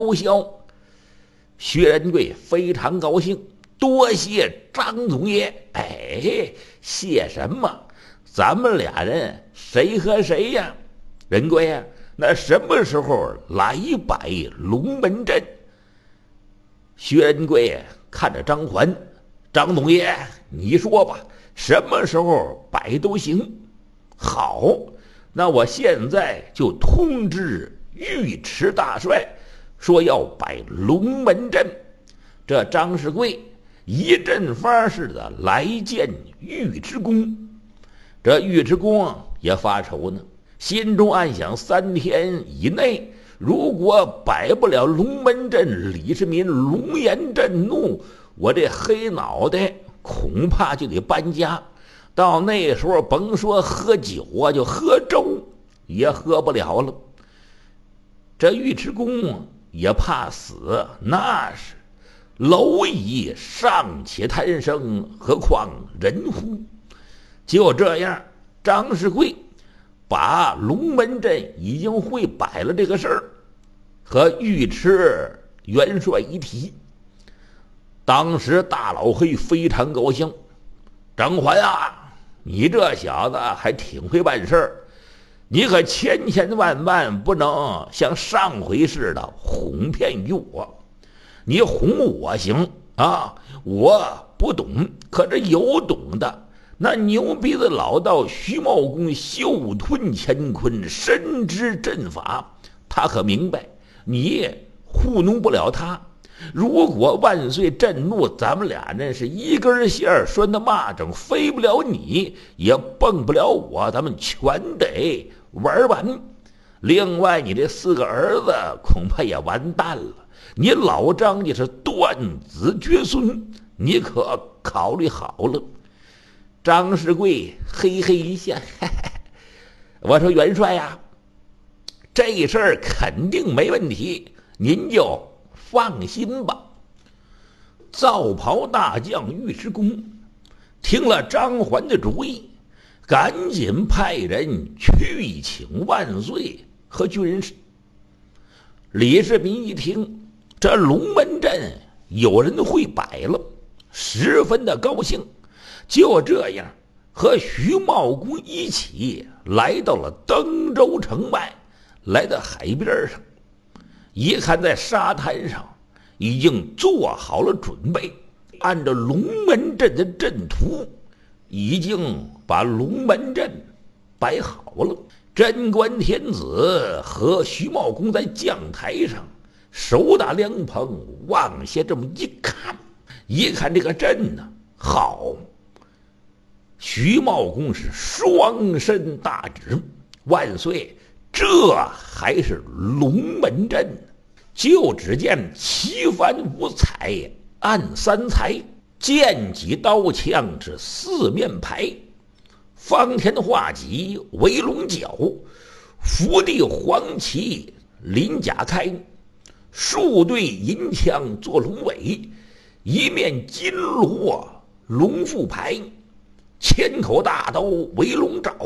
报销。薛仁贵非常高兴，多谢张总爷。哎，谢什么？咱们俩人谁和谁呀？仁贵呀，那什么时候来摆龙门阵？薛仁贵看着张环，张总爷，你说吧，什么时候摆都行。好，那我现在就通知尉迟大帅，说要摆龙门阵。这张世贵一阵法似的来见尉迟恭。这尉迟恭也发愁呢，心中暗想：3天以内如果摆不了龙门阵，李世民龙颜震怒，我这黑脑袋恐怕就得搬家。到那时候甭说喝酒啊，就喝粥也喝不了了。这尉迟恭也怕死，那是蝼蚁尚且贪生，何况人乎？就这样，张世贵把龙门阵已经会摆了这个事儿和尉迟元帅一提。当时大老黑非常高兴，张环啊，你这小子还挺会办事儿，你可千千万万不能像上回似的哄骗于我。你哄我行啊，我不懂，可是有懂的。那牛鼻子老道徐茂公袖吞乾坤，深知阵法，他可明白你糊弄不了他。如果万岁震怒，咱们俩人是一根线拴的蚂蚱，飞不了你，也蹦不了我，咱们全得玩完。另外，你这4个儿子恐怕也完蛋了。你老张家是断子绝孙，你可考虑好了？张世贵嘿嘿一笑，我说元帅呀，这事儿肯定没问题，您就放心吧。皂袍大将尉迟恭听了张环的主意，赶紧派人去请万岁和军师。李世民一听这龙门阵有人会摆了，十分的高兴，就这样和徐茂公一起来到了登州城外，来到海边上，一看在沙滩上已经做好了准备，按照龙门阵的阵图已经把龙门阵摆好了。贞观天子和徐茂公在将台上手打凉棚，往下这么一看这个阵呢，好，徐茂公是双身大指，万岁，这还是龙门阵。就只见旗帆五彩按3才，剑戟刀枪是4面排，方天画戟围龙角，伏地黄旗鳞甲开，数对银枪做龙尾，一面金锣龙腹排，千口大刀围龙爪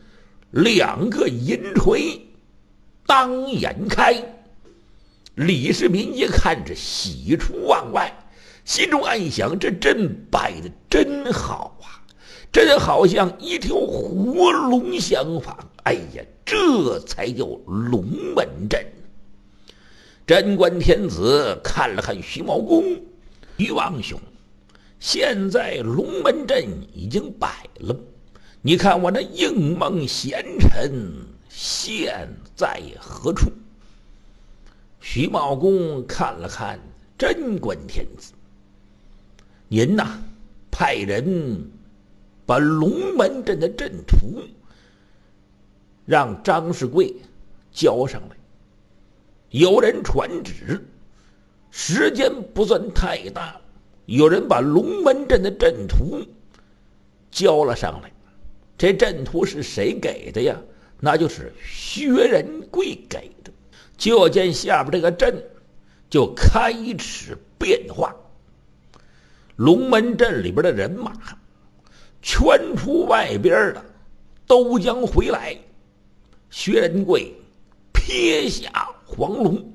，2个银锤当眼开。李世民一看这喜出望外，心中暗想，这阵摆的真好啊，真好像一条活龙相仿。哎呀，这才叫龙门阵。贞观天子看了看徐茂公，徐王兄，现在龙门阵已经摆了，你看我那应蒙贤臣现在何处？徐茂公看了看贞观天子，您呐，派人把龙门阵的阵图让张世贵交上来。有人传旨，时间不算太大，有人把龙门阵的阵图交了上来。这阵图是谁给的呀？那就是薛仁贵给的。就见下边这个阵就开始变化，龙门阵里边的人马圈出外边的都将回来。薛仁贵撇下黄龙，